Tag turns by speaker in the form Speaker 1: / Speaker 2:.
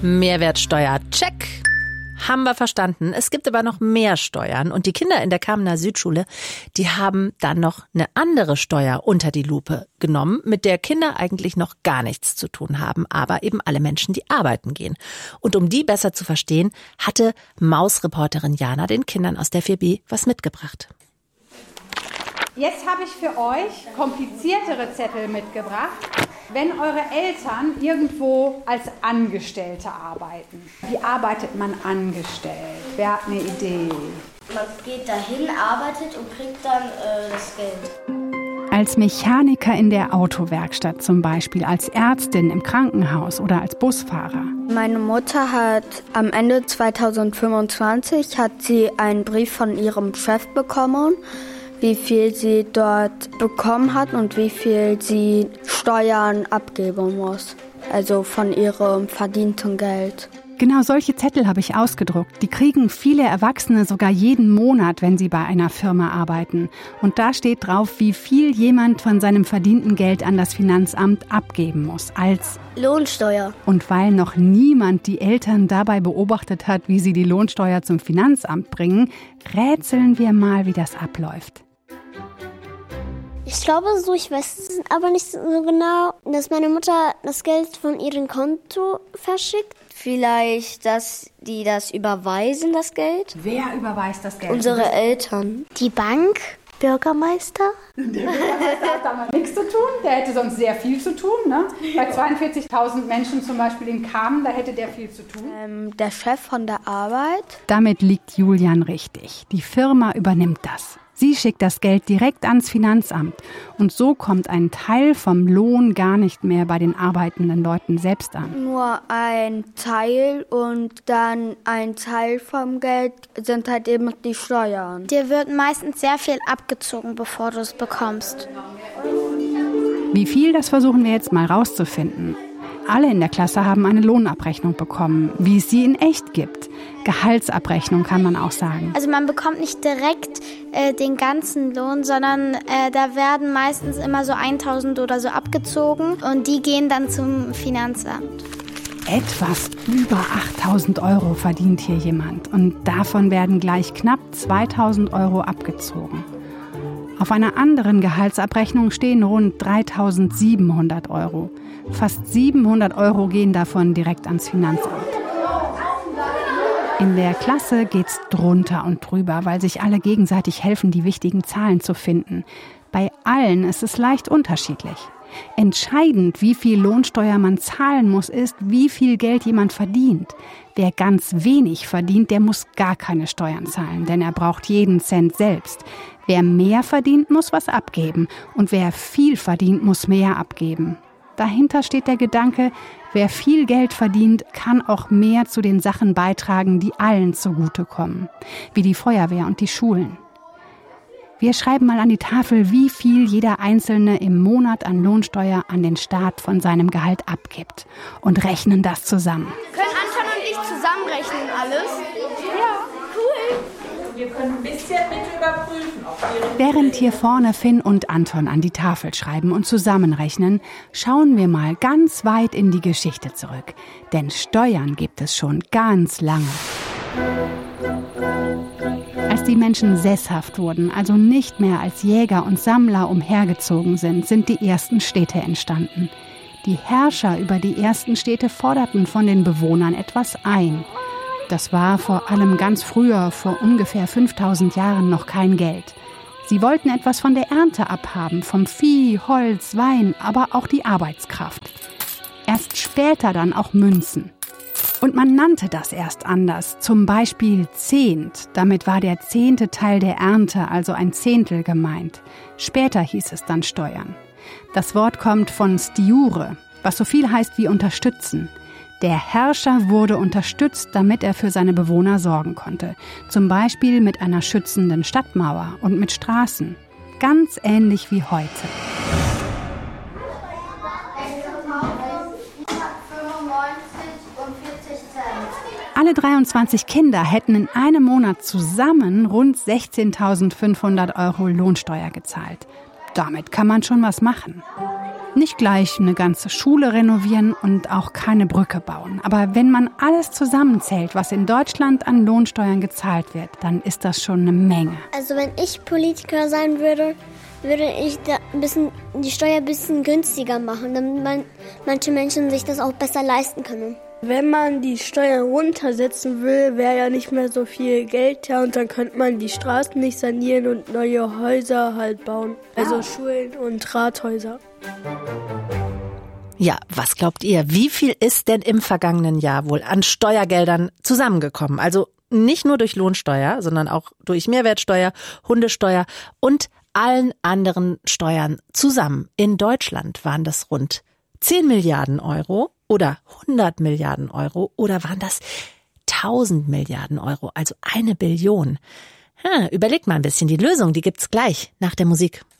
Speaker 1: Mehrwertsteuer, check. Haben wir verstanden. Es gibt aber noch mehr Steuern. Und die Kinder in der Kamener Südschule, die haben dann noch eine andere Steuer unter die Lupe genommen, mit der Kinder eigentlich noch gar nichts zu tun haben, aber eben alle Menschen, die arbeiten gehen. Und um die besser zu verstehen, hatte Mausreporterin Jana den Kindern aus der 4b was mitgebracht.
Speaker 2: Jetzt habe ich für euch kompliziertere Zettel mitgebracht. Wenn eure Eltern irgendwo als Angestellte arbeiten, wie arbeitet man angestellt? Wer hat eine Idee?
Speaker 3: Man geht dahin, arbeitet und kriegt dann das Geld.
Speaker 4: Als Mechaniker in der Autowerkstatt zum Beispiel, als Ärztin im Krankenhaus oder als Busfahrer.
Speaker 5: Meine Mutter hat am Ende 2025 hat sie einen Brief von ihrem Chef bekommen, wie viel sie dort bekommen hat und wie viel sie Steuern abgeben muss. Also von ihrem verdienten Geld.
Speaker 4: Genau solche Zettel habe ich ausgedruckt. Die kriegen viele Erwachsene sogar jeden Monat, wenn sie bei einer Firma arbeiten. Und da steht drauf, wie viel jemand von seinem verdienten Geld an das Finanzamt abgeben muss. Als
Speaker 3: Lohnsteuer.
Speaker 4: Und weil noch niemand die Eltern dabei beobachtet hat, wie sie die Lohnsteuer zum Finanzamt bringen, rätseln wir mal, wie das abläuft.
Speaker 3: Ich glaube so, ich weiß es aber nicht so genau, dass meine Mutter das Geld von ihrem Konto verschickt. Vielleicht, dass die das überweisen, das Geld.
Speaker 2: Wer überweist das Geld?
Speaker 3: Unsere Eltern. Die Bank? Bürgermeister?
Speaker 2: Der Bürgermeister hat damit nichts zu tun. Der hätte sonst sehr viel zu tun. Ne? Bei 42.000 Menschen zum Beispiel in Kamen, da hätte der viel zu tun.
Speaker 5: Der Chef von der Arbeit.
Speaker 4: Damit liegt Julian richtig. Die Firma übernimmt das. Sie schickt das Geld direkt ans Finanzamt. Und so kommt ein Teil vom Lohn gar nicht mehr bei den arbeitenden Leuten selbst an.
Speaker 5: Nur ein Teil und dann ein Teil vom Geld sind halt eben die Steuern.
Speaker 6: Dir wird meistens sehr viel abgezogen, bevor du es bekommst.
Speaker 4: Wie viel, das versuchen wir jetzt mal rauszufinden. Alle in der Klasse haben eine Lohnabrechnung bekommen, wie es sie in echt gibt. Gehaltsabrechnung kann man auch sagen.
Speaker 6: Also man bekommt nicht direkt den ganzen Lohn, sondern da werden meistens immer so 1.000 oder so abgezogen und die gehen dann zum Finanzamt.
Speaker 4: Etwas über 8.000 Euro verdient hier jemand und davon werden gleich knapp 2.000 Euro abgezogen. Auf einer anderen Gehaltsabrechnung stehen rund 3.700 Euro. Fast 700 Euro gehen davon direkt ans Finanzamt. In der Klasse geht's drunter und drüber, weil sich alle gegenseitig helfen, die wichtigen Zahlen zu finden. Bei allen ist es leicht unterschiedlich. Entscheidend, wie viel Lohnsteuer man zahlen muss, ist, wie viel Geld jemand verdient. Wer ganz wenig verdient, der muss gar keine Steuern zahlen, denn er braucht jeden Cent selbst. Wer mehr verdient, muss was abgeben. Und wer viel verdient, muss mehr abgeben. Dahinter steht der Gedanke, wer viel Geld verdient, kann auch mehr zu den Sachen beitragen, die allen zugutekommen. Wie die Feuerwehr und die Schulen. Wir schreiben mal an die Tafel, wie viel jeder Einzelne im Monat an Lohnsteuer an den Staat von seinem Gehalt abgibt. Und rechnen das zusammen.
Speaker 3: Können Anton und ich zusammenrechnen alles? Ja, cool.
Speaker 7: Wir können ein bisschen mit überprüfen.
Speaker 4: Während hier vorne Finn und Anton an die Tafel schreiben und zusammenrechnen, schauen wir mal ganz weit in die Geschichte zurück. Denn Steuern gibt es schon ganz lange. Als die Menschen sesshaft wurden, also nicht mehr als Jäger und Sammler umhergezogen sind die ersten Städte entstanden. Die Herrscher über die ersten Städte forderten von den Bewohnern etwas ein. Das war vor allem ganz früher, vor ungefähr 5000 Jahren, noch kein Geld. Sie wollten etwas von der Ernte abhaben, vom Vieh, Holz, Wein, aber auch die Arbeitskraft. Erst später dann auch Münzen. Und man nannte das erst anders, zum Beispiel Zehnt. Damit war der 10. Teil der Ernte, also ein Zehntel gemeint. Später hieß es dann Steuern. Das Wort kommt von stiure, was so viel heißt wie unterstützen. Der Herrscher wurde unterstützt, damit er für seine Bewohner sorgen konnte. Zum Beispiel mit einer schützenden Stadtmauer und mit Straßen. Ganz ähnlich wie heute. Alle 23 Kinder hätten in einem Monat zusammen rund 16.500 Euro Lohnsteuer gezahlt. Damit kann man schon was machen. Nicht gleich eine ganze Schule renovieren und auch keine Brücke bauen. Aber wenn man alles zusammenzählt, was in Deutschland an Lohnsteuern gezahlt wird, dann ist das schon eine Menge.
Speaker 3: Also wenn ich Politiker sein würde, würde ich da die Steuer ein bisschen günstiger machen, damit manche Menschen sich das auch besser leisten können.
Speaker 8: Wenn man die Steuern runtersetzen will, wäre ja nicht mehr so viel Geld da und dann könnte man die Straßen nicht sanieren und neue Häuser halt bauen. Also Schulen und Rathäuser.
Speaker 1: Ja, was glaubt ihr? Wie viel ist denn im vergangenen Jahr wohl an Steuergeldern zusammengekommen? Also nicht nur durch Lohnsteuer, sondern auch durch Mehrwertsteuer, Hundesteuer und allen anderen Steuern zusammen. In Deutschland waren das rund 10 Milliarden Euro oder 100 Milliarden Euro oder waren das 1000 Milliarden Euro, also 1 Billion. Überlegt mal ein bisschen, die Lösung, die gibt's gleich nach der Musik.